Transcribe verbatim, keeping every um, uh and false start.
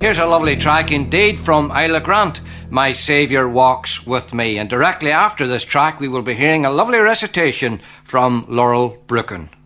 Here's a lovely track indeed from Isla Grant, My Saviour Walks With Me. And directly after this track we will be hearing a lovely recitation from Laurel Brooken.